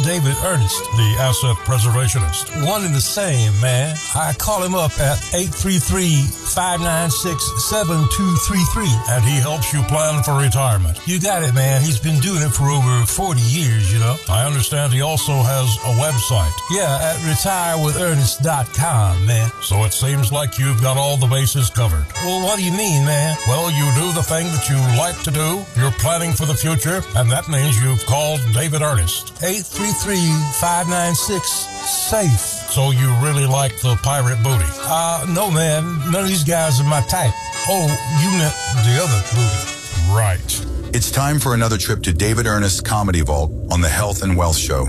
David Ernest, the asset preservationist. One and the same, man. I call him up at 833-596-7233, and he helps you plan for retirement. You got it, man. He's been doing it for over 40 years, you know. I understand he also has a website. Yeah, at retirewithernest.com, man. So it seems like you've got all the bases covered. Well, what do you mean, man? Well, you do the thing that you like to do. You're planning for the future, and that means you've called David Ernest. 833-596-SAFE. So you really like the pirate booty? No, man. None of these guys are my type. Oh, you meant the other booty. Right. It's time for another trip to David Ernest's Comedy Vault on the Health and Wealth Show.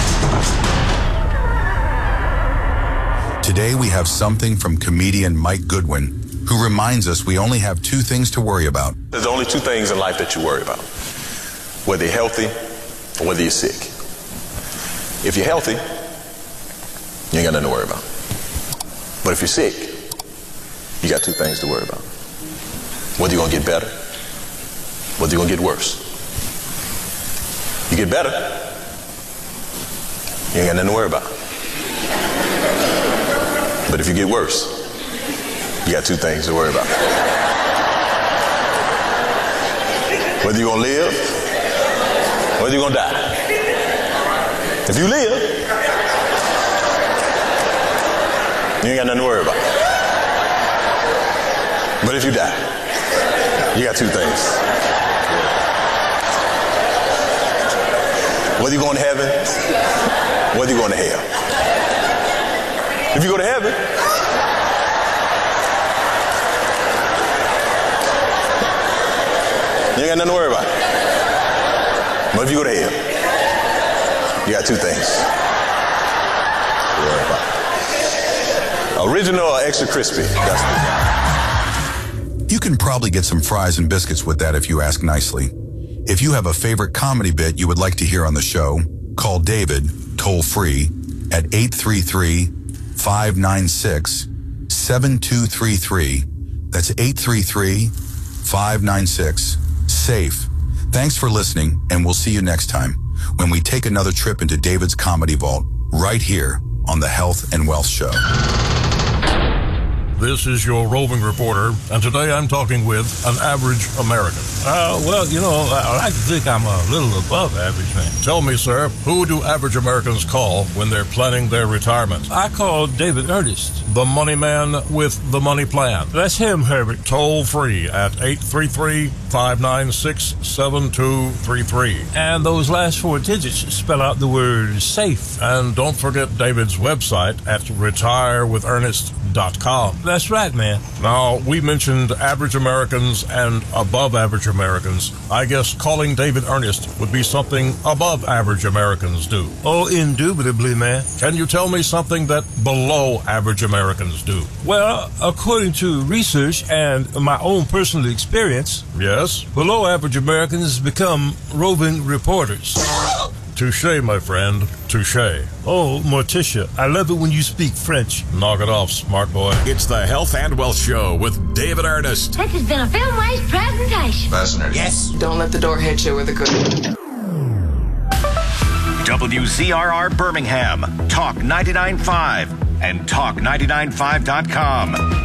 Today we have something from comedian Mike Goodwin, who reminds us we only have two things to worry about. There's only two things in life that you worry about. Whether you're healthy or whether you're sick. If you're healthy, you ain't got nothing to worry about. But if you're sick, you got two things to worry about. Whether you're going to get better, whether you're going to get worse. You get better, you ain't got nothing to worry about. But if you get worse, you got two things to worry about. Whether you're going to live, whether you're going to die. If you live, you ain't got nothing to worry about. But if you die, you got two things. Whether you're going to heaven, whether you're going to hell. If you go to heaven, you ain't got nothing to worry about. But if you go to hell, you got two things to worry about. Original or extra crispy? You can probably get some fries and biscuits with that if you ask nicely. If you have a favorite comedy bit you would like to hear on the show, call David, toll-free, at 833-596-7233. That's 833-596-SAFE. Thanks for listening, and we'll see you next time when we take another trip into David's Comedy Vault, right here on the Health and Wealth Show. This is your roving reporter, and today I'm talking with an average American. Well, you know, I like to think I'm a little above average, man. Tell me, sir, who do average Americans call when they're planning their retirement? I call David Ernest, the money man with the money plan. That's him, Herbert. Toll free at 833-596-7233. And those last four digits spell out the word SAFE. And don't forget David's website at retirewithernest.com. That's right, man. Now, we mentioned average Americans and above average Americans. I guess calling David Ernest would be something above average Americans do. Oh, indubitably, man. Can you tell me something that below average Americans do? Well, according to research and my own personal experience, yes, below average Americans become roving reporters. Touché, my friend. Touché. Oh, Morticia, I love it when you speak French. Knock it off, smart boy. It's the Health and Wealth Show with David Ernest. This has been a Filmways presentation. Fascinating. Yes. Don't let the door hit you with a good... WZRR Birmingham, Talk 99.5, and Talk995.com.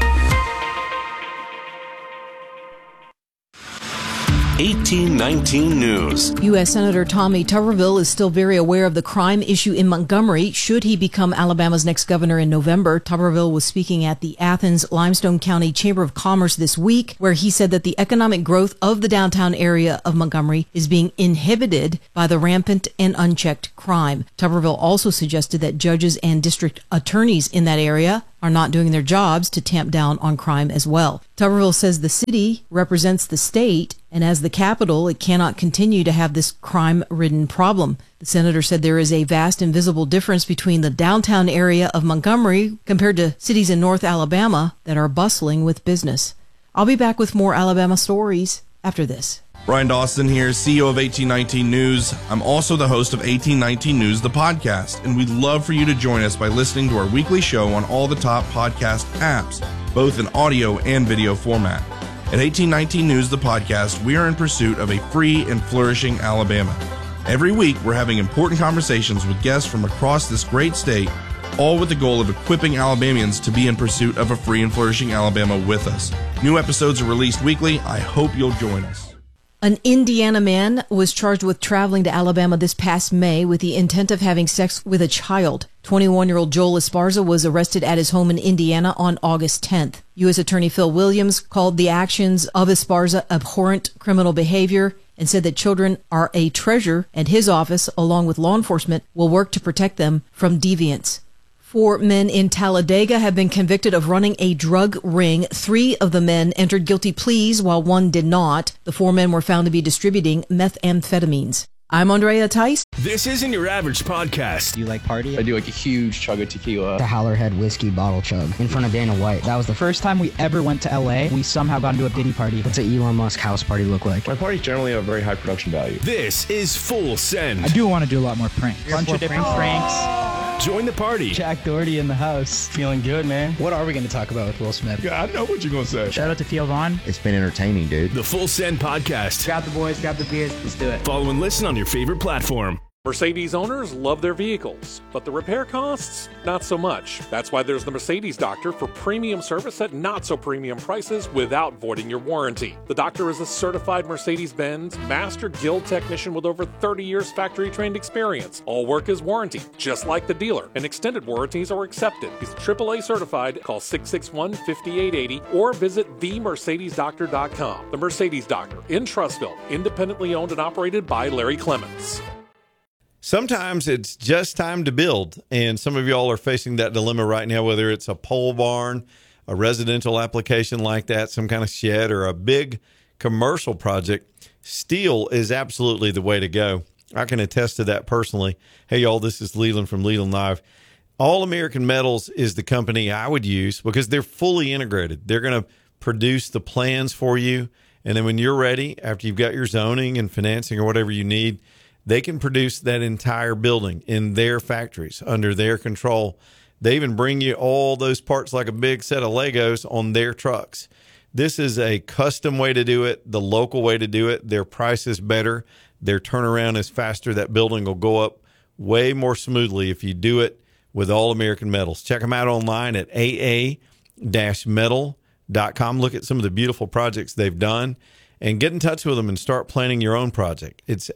1819 News. U.S. Senator Tommy Tuberville is still very aware of the crime issue in Montgomery. Should he become Alabama's next governor in November, Tuberville was speaking at the Athens Limestone County Chamber of Commerce this week, where he said that the economic growth of the downtown area of Montgomery is being inhibited by the rampant and unchecked crime. Tuberville also suggested that judges and district attorneys in that area are not doing their jobs to tamp down on crime as well. Tuberville says the city represents the state, and as the capital, it cannot continue to have this crime-ridden problem. The senator said there is a vast invisible difference between the downtown area of Montgomery compared to cities in North Alabama that are bustling with business. I'll be back with more Alabama stories after this. Brian Dawson here, CEO of 1819 News. I'm also the host of 1819 News, the podcast, and we'd love for you to join us by listening to our weekly show on all the top podcast apps, both in audio and video format. At 1819 News, the podcast, we are in pursuit of a free and flourishing Alabama. Every week, we're having important conversations with guests from across this great state, all with the goal of equipping Alabamians to be in pursuit of a free and flourishing Alabama with us. New episodes are released weekly. I hope you'll join us. An Indiana man was charged with traveling to Alabama this past May with the intent of having sex with a child. 21-year-old Joel Esparza was arrested at his home in Indiana on August 10th. U.S. Attorney Phil Williams called the actions of Esparza abhorrent criminal behavior and said that children are a treasure, and his office, along with law enforcement, will work to protect them from deviance. 4 men in Talladega have been convicted of running a drug ring. 3 of the men entered guilty pleas, while 1 did not. The 4 men were found to be distributing methamphetamines. I'm Andrea Tice. This isn't your average podcast. Do you like party? I do like a huge chug of tequila. The Howlerhead whiskey bottle chug in front of Dana White. That was the first time we ever went to LA. We somehow got into a Diddy party. What's an Elon Musk house party look like? My parties generally have very high production value. This is Full Send. I do want to do a lot more pranks. Bunch of different pranks. Join the party. Jack Doherty in the house. Feeling good, man. What are we going to talk about with Will Smith? Yeah, I know what you're going to say. Shout out to Theo Vaughn. It's been entertaining, dude. The Full Send podcast. Grab the boys, grab the beers. Let's do it. Follow and listen on your favorite platform. Mercedes owners love their vehicles, but the repair costs, not so much. That's why there's the Mercedes Doctor for premium service at not so premium prices without voiding your warranty. The Doctor is a certified Mercedes-Benz Master Guild technician with over 30 years factory trained experience. All work is warranty, just like the dealer, and extended warranties are accepted. He's AAA certified. Call 661-5880 or visit themercedesdoctor.com. The Mercedes Doctor in Trussville, independently owned and operated by Larry Clements. Sometimes it's just time to build, and some of y'all are facing that dilemma right now, whether it's a pole barn, a residential application like that, some kind of shed, or a big commercial project. Steel is absolutely the way to go. I can attest to that personally. Hey, y'all, this is Leland from Leland Live. All American Metals is the company I would use because they're fully integrated. They're going to produce the plans for you, and then when you're ready, after you've got your zoning and financing or whatever you need, they can produce that entire building in their factories under their control. They even bring you all those parts like a big set of Legos on their trucks. This is a custom way to do it, the local way to do it. Their price is better. Their turnaround is faster. That building will go up way more smoothly if you do it with All American Metals. Check them out online at aa-metal.com. Look at some of the beautiful projects they've done. And get in touch with them and start planning your own project. It's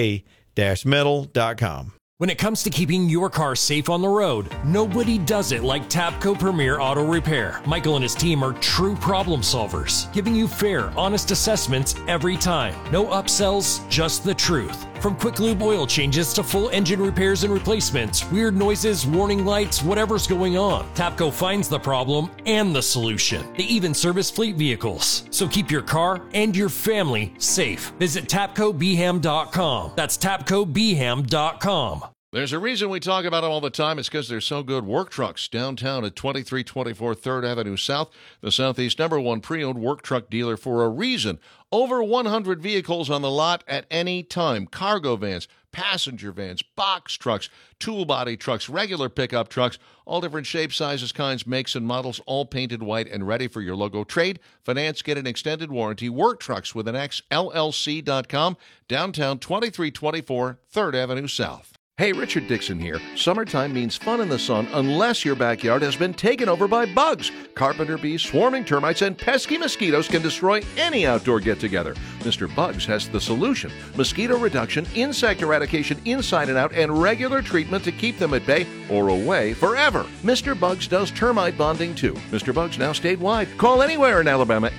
aa-metal.com. When it comes to keeping your car safe on the road, nobody does it like Tapco Premier Auto Repair. Michael and his team are true problem solvers, giving you fair, honest assessments every time. No upsells, just the truth. From quick lube oil changes to full engine repairs and replacements, weird noises, warning lights, whatever's going on, Tapco finds the problem and the solution. They even service fleet vehicles. So keep your car and your family safe. Visit TapcoBeham.com. That's TapcoBeham.com. There's a reason we talk about them all the time. It's because they're so good. Work Trucks, downtown at 2324 3rd Avenue South, the Southeast #1 pre-owned work truck dealer for a reason. Over 100 vehicles on the lot at any time. Cargo vans, passenger vans, box trucks, tool body trucks, regular pickup trucks, all different shapes, sizes, kinds, makes, and models, all painted white and ready for your logo. Trade, finance, get an extended warranty. Work Trucks with an X, LLC.com, downtown 2324 3rd Avenue South. Hey, Richard Dixon here. Summertime means fun in the sun unless your backyard has been taken over by bugs. Carpenter bees, swarming termites, and pesky mosquitoes can destroy any outdoor get-together. Mr. Bugs has the solution. Mosquito reduction, insect eradication inside and out, and regular treatment to keep them at bay or away forever. Mr. Bugs does termite bonding too. Mr. Bugs now statewide. Call anywhere in Alabama,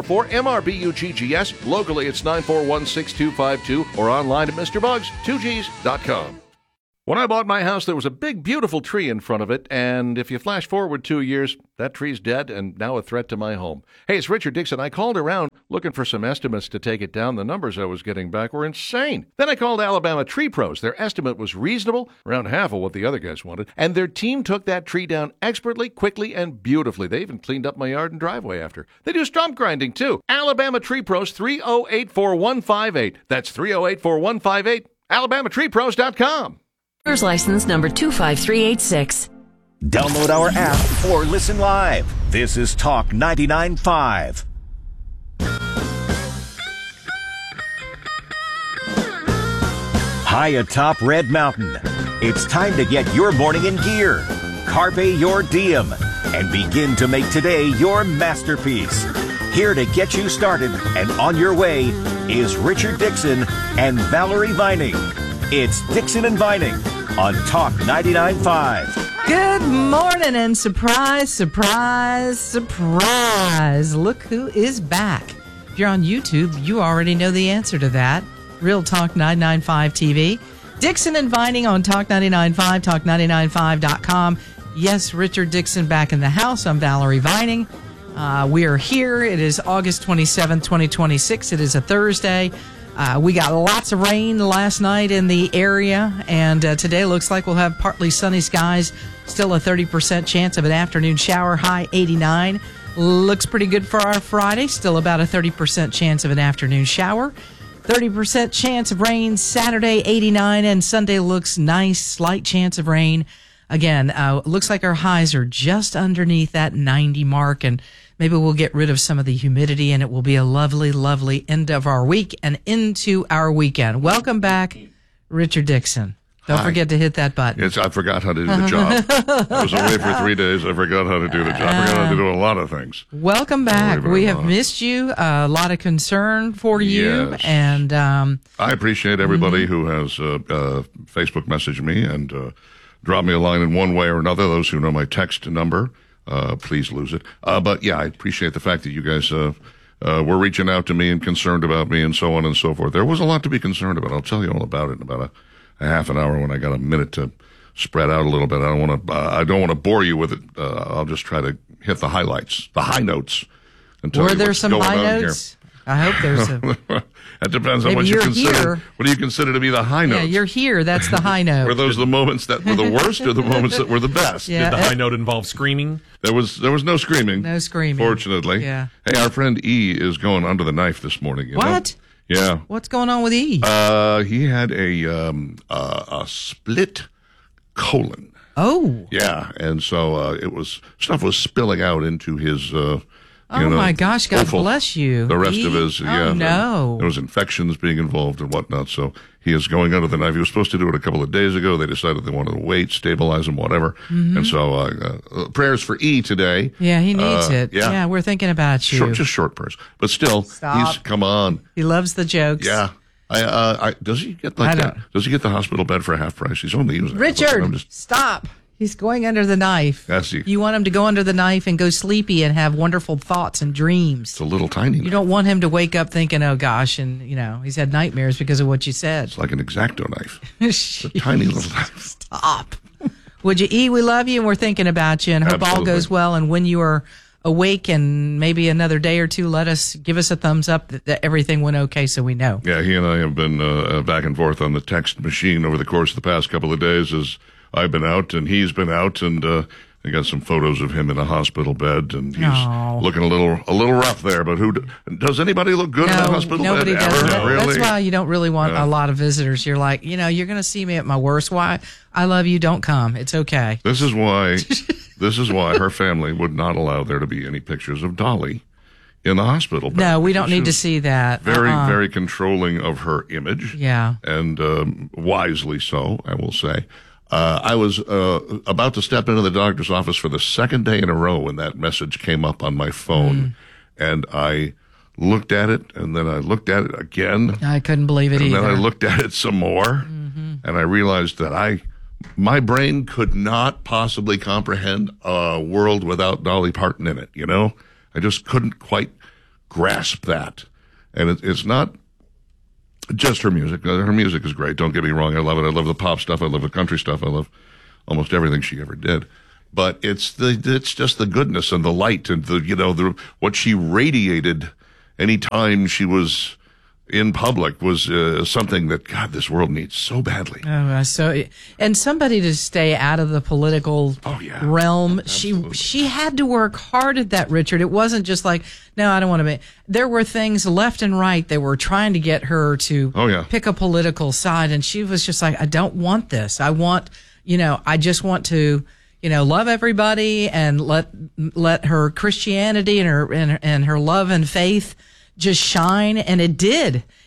844-MRBUGGS. Locally, it's 941-6252 or online at MrBugs2Gs.com. When I bought my house, there was a big, beautiful tree in front of it, and if you flash forward 2 years, that tree's dead and now a threat to my home. Hey, it's Richard Dixon. I called around looking for some estimates to take it down. The numbers I was getting back were insane. Then I called Alabama Tree Pros. Their estimate was reasonable, around half of what the other guys wanted, and their team took that tree down expertly, quickly, and beautifully. They even cleaned up my yard and driveway after. They do stump grinding, too. Alabama Tree Pros, 308-4158. That's 308-4158. AlabamaTreePros.com. License number 25386. Download our app or listen live. This is Talk 99.5. High atop Red Mountain, it's time to get your morning in gear. Carpe your diem and begin to make today your masterpiece. Here to get you started and on your way is Richard Dixon and Valerie Vining. It's Dixon and Vining on Talk 99.5. Good morning and surprise, surprise, surprise. Look who is back. If you're on YouTube, you already know the answer to that. Real Talk 995 TV. Dixon and Vining on Talk 99.5, talk995.com. Yes, Richard Dixon back in the house. I'm Valerie Vining. We are here. It is August 27th, 2026. It is a Thursday. We got lots of rain last night in the area, and today looks like we'll have partly sunny skies. Still a 30% chance of an afternoon shower, high 89. Looks pretty good for our Friday. Still about a 30% chance of an afternoon shower. 30% chance of rain Saturday, 89, and Sunday looks nice, slight chance of rain. Again, looks like our highs are just underneath that 90 mark, and maybe we'll get rid of some of the humidity, and it will be a lovely, lovely end of our week and into our weekend. Welcome back, Richard Dixon. Don't forget to hit that button. Yes, I forgot how to do the job. I was away for 3 days. I forgot how to do the job. I forgot how to do a lot of things. Welcome back. We have missed you. A lot of concern for you. Yes. And I appreciate everybody who has Facebook messaged me and dropped me a line in one way or another. Those who know my text number, please lose it. But yeah, I appreciate the fact that you guys were reaching out to me and concerned about me and so on and so forth. There was a lot to be concerned about. I'll tell you all about it in about a half an hour when I got a minute to spread out a little bit. I don't want to bore you with it. I'll just try to hit the highlights, the high notes. Were there some high notes? I hope there's some. It depends on what you consider. Here. What do you consider to be the high notes? Yeah, you're here. That's the high note. Were those the moments that were the worst or the moments that were the best? Yeah. Did the high note involve screaming? There was no screaming. No screaming. Fortunately. Yeah. Hey, our friend E is going under the knife this morning. You know? Yeah. What's going on with E? He had a split colon. Oh. Yeah, and so stuff was spilling out into his. My gosh! God bless you. The rest of his, no. There was infections being involved and whatnot. So he is going under the knife. He was supposed to do it a couple of days ago. They decided they wanted to wait, stabilize him, whatever. Mm-hmm. And so prayers for E today. Yeah, he needs it. Yeah, we're thinking about you. Just short prayers, but still, he's come on. He loves the jokes. Yeah. Does he get Does he get the hospital bed for half price? He's only using Richard. Stop. He's going under the knife. You want him to go under the knife and go sleepy and have wonderful thoughts and dreams. It's a little tiny knife. You don't want him to wake up thinking, oh gosh, and he's had nightmares because of what you said. It's like an X-Acto knife. It's a tiny little knife. Stop. Would you, E? We love you and we're thinking about you and hope all goes well. And when you are awake and maybe another day or two, give us a thumbs up that everything went okay so we know. Yeah, he and I have been back and forth on the text machine over the course of the past couple of days as I've been out and he's been out, and I got some photos of him in a hospital bed, and he's looking a little rough there. But does anybody look good in a hospital bed? Nobody does. Really? That's why you don't really want a lot of visitors. You're like, you're going to see me at my worst. Why? I love you. Don't come. It's okay. This is why her family would not allow there to be any pictures of Dolly in the hospital bed. No, we don't need to see that. Very, very controlling of her image. Yeah. And wisely so, I will say. I was about to step into the doctor's office for the second day in a row when that message came up on my phone. And I looked at it, and then I looked at it again. I couldn't believe it either. And then I looked at it some more, and I realized that my brain could not possibly comprehend a world without Dolly Parton in it, I just couldn't quite grasp that. And it's not just her music. Her music is great. Don't get me wrong. I love it. I love the pop stuff. I love the country stuff. I love almost everything she ever did. But it's just the goodness and the light and what she radiated anytime she was in public was something that, God, this world needs so badly. And somebody to stay out of the political realm. She had to work hard at that, Richard. It wasn't just like, no, I don't want to be. There were things left and right that were trying to get her to pick a political side, and she was just like, I don't want this. I just want to, love everybody and let her Christianity and her love and faith just shine. And it did.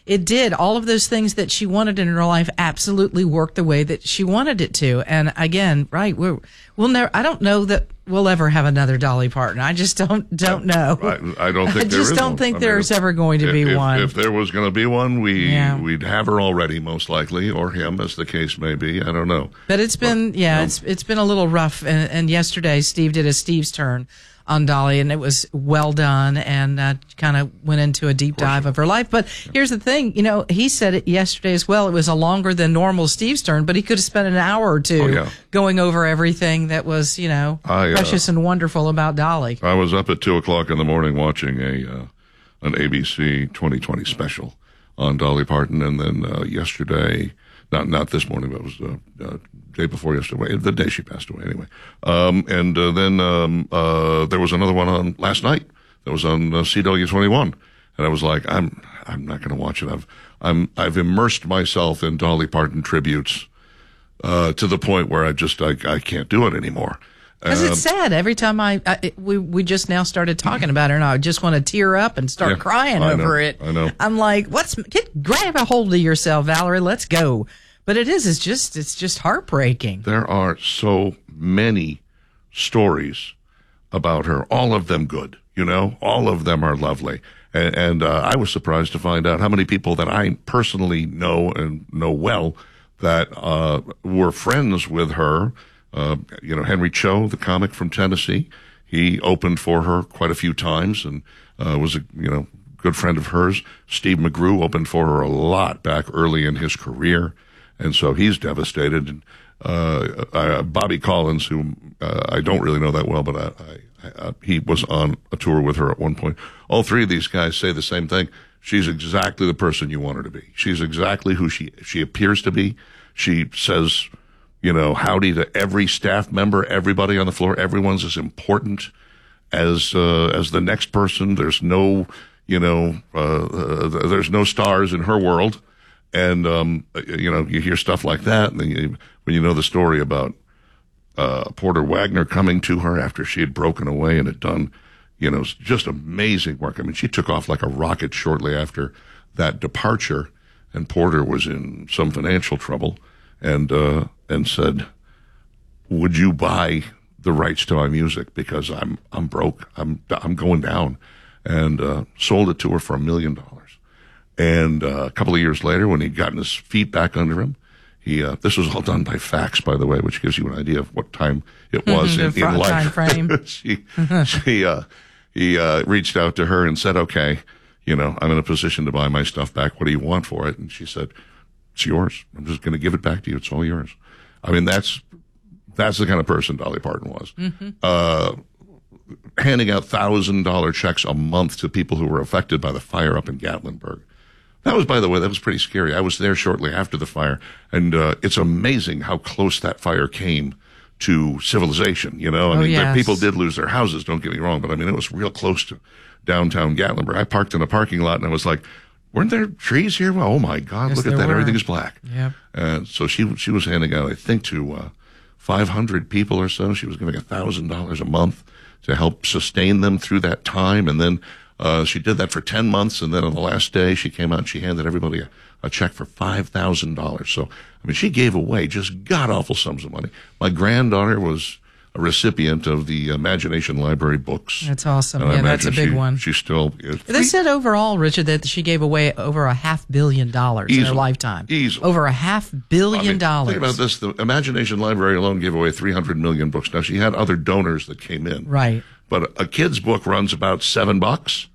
it did. All of those things that she wanted in her life absolutely worked the way that she wanted it to. And again, right, we'll never. I don't know that we'll ever have another Dolly Parton. I just don't know. I don't think there is. I just don't think there's ever going to be one. If there was going to be one, we'd have her already, most likely, or him, as the case may be. I don't know. But it's been, it's been a little rough. And yesterday, Steve did a Steve's Turn on Dolly, and it was well done, and kind of went into a deep dive of her life. But here's the thing, he said it yesterday as well. It was a longer than normal Steve's Turn, but he could have spent an hour or two going over everything that was, precious and wonderful about Dolly. I was up at 2:00 in the morning watching an ABC 2020 special on Dolly Parton, and then yesterday, not this morning, but it was day before yesterday, the day she passed away anyway. And then there was another one on last night that was on CW21, and I was like, I'm not going to watch it. I've immersed myself in Dolly Parton tributes to the point where I can't do it anymore. Because it's sad. Every time we just now started talking about her, and I just want to tear up and start crying over it. I know. I'm like, grab a hold of yourself, Valerie. Let's go. But it's just heartbreaking. There are so many stories about her, all of them good, all of them are lovely. And I was surprised to find out how many people that I personally know and know well that were friends with her. Henry Cho, the comic from Tennessee, he opened for her quite a few times and was a good friend of hers. Steve McGrew opened for her a lot back early in his career. And so he's devastated. Bobby Collins, who I don't really know that well, but he was on a tour with her at one point. All three of these guys say the same thing. She's exactly the person you want her to be. She's exactly who she appears to be. She says, howdy to every staff member, everybody on the floor. Everyone's as important as the next person. There's no, there's no stars in her world. And, you hear stuff like that. And then when you know the story about Porter Wagner coming to her after she had broken away and had done, just amazing work. I mean, she took off like a rocket shortly after that departure. And Porter was in some financial trouble and said, would you buy the rights to my music? Because I'm broke. I'm going down. And sold it to her for $1 million. And a couple of years later, when he'd gotten his feet back under him, this was all done by fax, by the way, which gives you an idea of what time it was in life. Time frame. He reached out to her and said, okay, I'm in a position to buy my stuff back. What do you want for it? And she said, it's yours. I'm just going to give it back to you. It's all yours. I mean, that's the kind of person Dolly Parton was. Mm-hmm. Handing out $1,000 checks a month to people who were affected by the fire up in Gatlinburg. That was, by the way, that was pretty scary. I was there shortly after the fire, and it's amazing how close that fire came to civilization. People did lose their houses, don't get me wrong, but I mean, it was real close to downtown Gatlinburg. I parked in a parking lot, and I was like, weren't there trees here? Well, oh, my God, yes, look at that. Everything's black. Yep. And so she was handing out, I think, to 500 people or so. She was giving $1,000 a month to help sustain them through that time, and then she did that for 10 months, and then on the last day, she came out and she handed everybody a check for $5,000. So, I mean, she gave away just god-awful sums of money. My granddaughter was a recipient of the Imagination Library books. That's awesome. Yeah, that's a big one. She still... They said overall, Richard, that she gave away over $500 million in her lifetime. Easily. Over $500 million. Think about this. The Imagination Library alone gave away 300 million books. Now, she had other donors that came in. Right. But a kid's book runs about $7.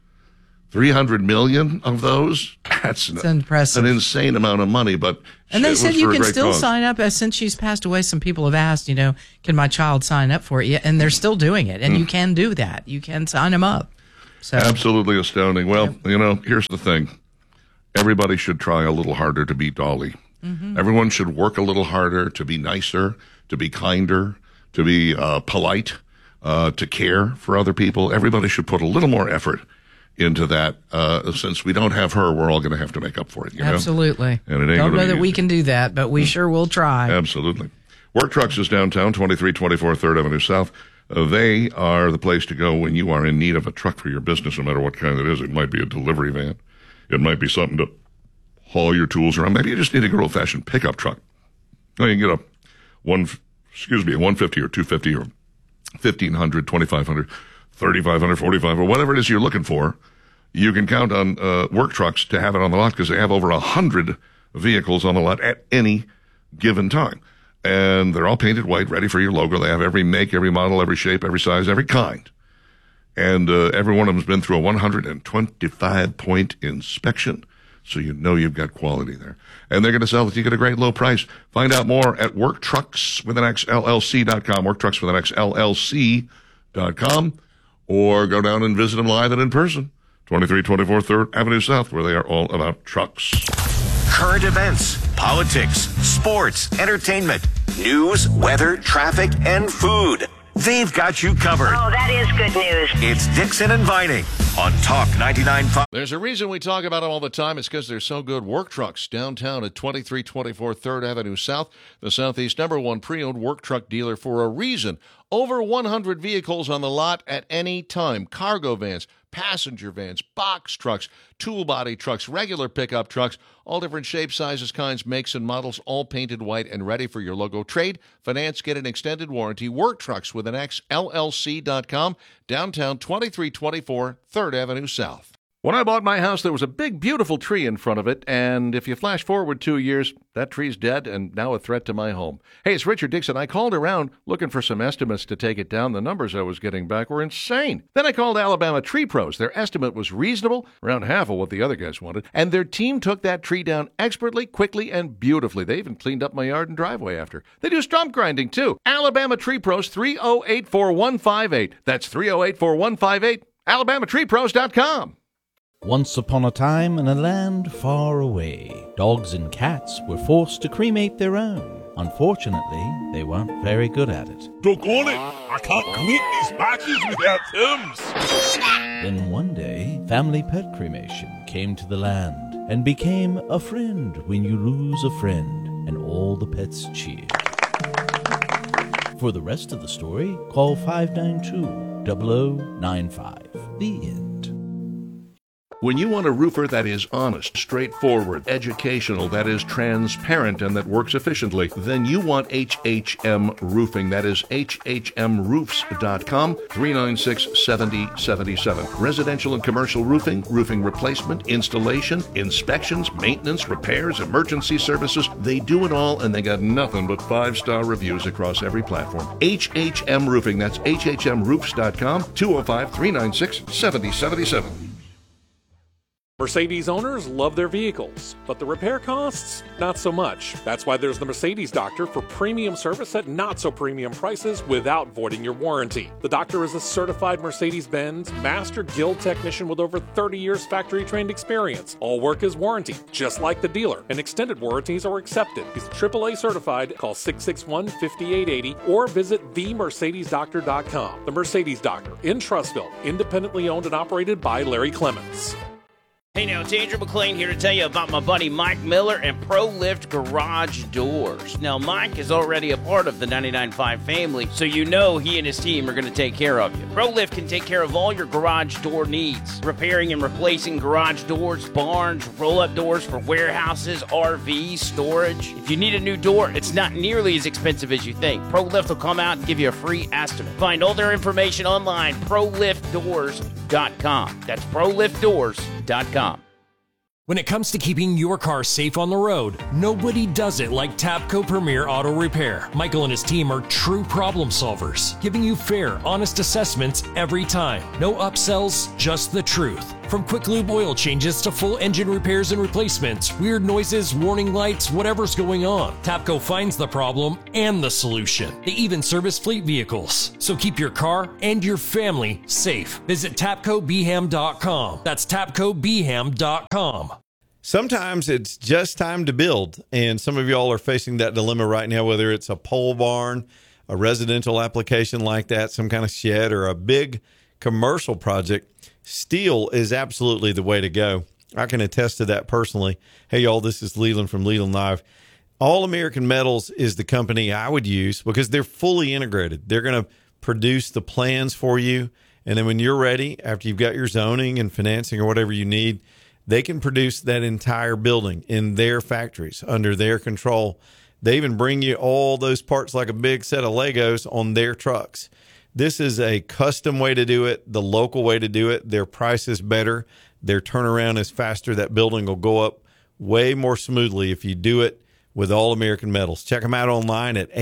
300 million of those? That's impressive. An insane amount of money. And they said you can still sign up. Since she's passed away, some people have asked, can my child sign up for it? And they're still doing it. And you can do that. You can sign them up. So absolutely astounding. Well, here's the thing. Everybody should try a little harder to be Dolly. Mm-hmm. Everyone should work a little harder to be nicer, to be kinder, to be polite, to care for other people. Everybody should put a little more effort into that. Since we don't have her, we're all going to have to make up for it. Absolutely. And it ain't don't know that we can do that, but we sure will try. Absolutely. Work Trucks is downtown, 2324 3rd Avenue South. They are the place to go when you are in need of a truck for your business, no matter what kind it is. It might be a delivery van. It might be something to haul your tools around. Maybe you just need a good old-fashioned pickup truck. You can get a 150 or 250 or 1,500, 2,500, 3,500, 4,500, or whatever it is you're looking for. You can count on Work Trucks to have it on the lot because they have over 100 vehicles on the lot at any given time. And they're all painted white, ready for your logo. They have every make, every model, every shape, every size, every kind. And every one of them's been through a 125-point inspection. So you know you've got quality there. And they're going to sell it to you at a great low price. Find out more at WorkTrucksWithAnXLLC.com, WorkTrucksWithAnXLLC.com, or go down and visit them live and in person, 2324 3rd Avenue South, where they are all about trucks. Current events, politics, sports, entertainment, news, weather, traffic, and food. They've got you covered. Oh, that is good news. It's Dixon and Vining on Talk 99.5. There's a reason we talk about them all the time. It's because they're so good. Work Trucks downtown at 2324 3rd Avenue South, the Southeast #1 pre-owned work truck dealer for a reason. Over 100 vehicles on the lot at any time. Cargo vans, passenger vans, box trucks, tool body trucks, regular pickup trucks, all different shapes, sizes, kinds, makes, and models, all painted white and ready for your logo. Trade, finance, get an extended warranty. Work Trucks with an XLLC.com, downtown 2324 3rd Avenue South. When I bought my house, there was a big, beautiful tree in front of it, and if you flash forward 2 years, that tree's dead and now a threat to my home. Hey, it's Richard Dixon. I called around looking for some estimates to take it down. The numbers I was getting back were insane. Then I called Alabama Tree Pros. Their estimate was reasonable, around half of what the other guys wanted, and their team took that tree down expertly, quickly, and beautifully. They even cleaned up my yard and driveway after. They do stump grinding, too. Alabama Tree Pros, 308-4158. That's 308-4158. AlabamaTreePros.com. Once upon a time, in a land far away, dogs and cats were forced to cremate their own. Unfortunately, they weren't very good at it. Doggone it! I can't cremate these matches without terms! Then one day, family pet cremation came to the land and became a friend when you lose a friend, and all the pets cheered. For the rest of the story, call 592-0095. The end. When you want a roofer that is honest, straightforward, educational, that is transparent, and that works efficiently, then you want HHM Roofing. That is HHMRoofs.com, 396-7077. Residential and commercial roofing, roofing replacement, installation, inspections, maintenance, repairs, emergency services. They do it all, and they got nothing but 5-star reviews across every platform. HHM Roofing. That's HHMRoofs.com, 205-396-7077. Mercedes owners love their vehicles, but the repair costs, not so much. That's why there's the Mercedes Doctor for premium service at not so premium prices without voiding your warranty. The doctor is a certified Mercedes-Benz Master Guild technician with over 30 years factory trained experience. All work is warranty, just like the dealer, and extended warranties are accepted. He's AAA certified. Call 661-5880 or visit themercedesdoctor.com. The Mercedes Doctor in Trussville, independently owned and operated by Larry Clements. Hey now, it's Andrew McLean here to tell you about my buddy Mike Miller and ProLift Garage Doors. Now, Mike is already a part of the 99.5 family, so you know he and his team are going to take care of you. ProLift can take care of all your garage door needs, repairing and replacing garage doors, barns, roll-up doors for warehouses, RVs, storage. If you need a new door, it's not nearly as expensive as you think. ProLift will come out and give you a free estimate. Find all their information online, ProLiftDoors.com. That's ProLiftDoors.com. When it comes to keeping your car safe on the road, nobody does it like Tapco Premier Auto Repair. Michael and his team are true problem solvers, giving you fair, honest assessments every time. No upsells, just the truth. From quick lube oil changes to full engine repairs and replacements, weird noises, warning lights, whatever's going on, Tapco finds the problem and the solution. They even service fleet vehicles. So keep your car and your family safe. Visit TapcoBeham.com. That's TapcoBeham.com. Sometimes it's just time to build, and some of y'all are facing that dilemma right now, whether it's a pole barn, a residential application like that, some kind of shed, or a big commercial project. Steel is absolutely the way to go. I can attest to that personally. Hey, y'all, this is Leland from Leland Live. All American Metals is the company I would use because they're fully integrated. They're going to produce the plans for you, and then when you're ready, after you've got your zoning and financing or whatever you need, They can produce that entire building in their factories under their control. They even bring you all those parts like a big set of Legos on their trucks. This is a custom way to do it, the local way to do it. Their price is better. Their turnaround is faster. That building will go up way more smoothly if you do it with All American Metals. Check them out online at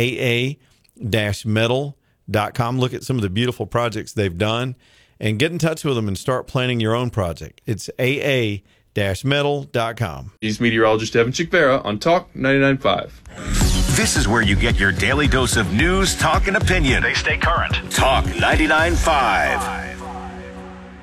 aa-metal.com. Look at some of the beautiful projects they've done and get in touch with them and start planning your own project. It's aa-metal.com. He's meteorologist Evan Chickvera on Talk 99.5. This is where you get your daily dose of news, talk, and opinion. They stay current. Talk 99.5.